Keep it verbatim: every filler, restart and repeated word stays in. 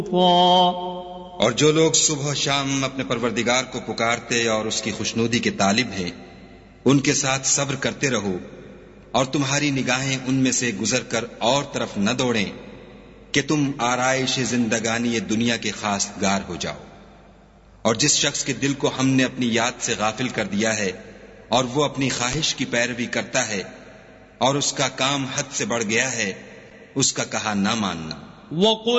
और जो लोग सुबह शाम अपने परवरदिगार को पुकारते और उसकी खुशनुदी के तालिब हैं, उनके साथ सब्र करते रहो और तुम्हारी निगाहें उनमें से गुजर कर और तरफ न दौड़ें कि तुम आराइश जिंदगानी ये दुनिया के खास गार हो जाओ। और जिस शख्स के दिल को हमने अपनी याद से गाफिल कर दिया है और वो अपनी ख्वाहिश की पैरवी करता है और उसका काम हद से बढ़ गया है, उसका कहा ना मानना।